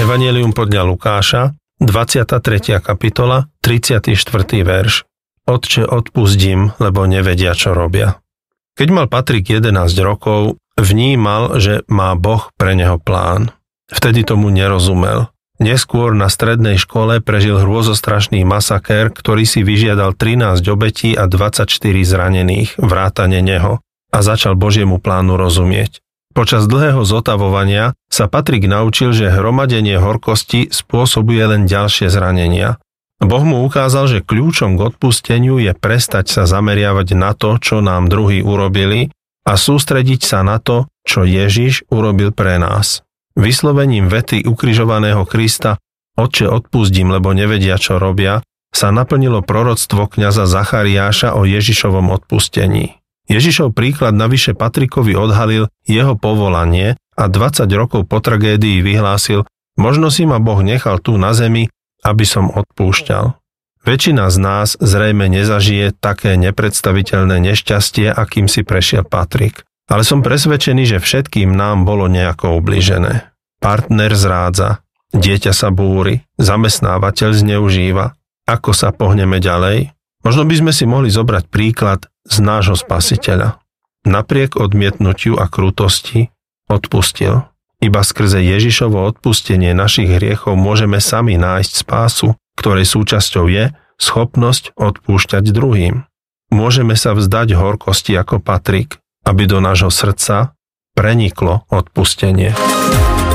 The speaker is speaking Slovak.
Evanjelium podľa Lukáša, 23. kapitola, 34. verš. Otče, odpustím, lebo nevedia, čo robia. Keď mal Patrik 11 rokov, vnímal, že má Boh pre neho plán. Vtedy tomu nerozumel. Neskôr na strednej škole prežil hrôzostrašný masakér, ktorý si vyžiadal 13 obetí a 24 zranených, vrátane neho, a začal Božiemu plánu rozumieť. Počas dlhého zotavovania sa Patrik naučil, že hromadenie horkosti spôsobuje len ďalšie zranenia. Boh mu ukázal, že kľúčom k odpusteniu je prestať sa zameriavať na to, čo nám druhí urobili, a sústrediť sa na to, čo Ježiš urobil pre nás. Vyslovením vety ukrižovaného Krista Otče, odpustím, lebo nevedia, čo robia, sa naplnilo proroctvo kňaza Zachariáša o Ježišovom odpustení. Ježišov príklad navyše Patrikovi odhalil jeho povolanie a 20 rokov po tragédii vyhlásil: možno si ma Boh nechal tu na zemi, aby som odpúšťal. Väčšina z nás zrejme nezažije také nepredstaviteľné nešťastie, akým si prešiel Patrik. Ale som presvedčený, že všetkým nám bolo nejako ublížené. Partner zrádza, dieťa sa búri, zamestnávateľ zneužíva. Ako sa pohneme ďalej? Možno by sme si mohli zobrať príklad z nášho Spasiteľa. Napriek odmietnutiu a krutosti odpustil. Iba skrze Ježišovo odpustenie našich hriechov môžeme sami nájsť spásu, ktorej súčasťou je schopnosť odpúšťať druhým. Môžeme sa vzdať horkosti ako Patrik, aby do nášho srdca preniklo odpustenie.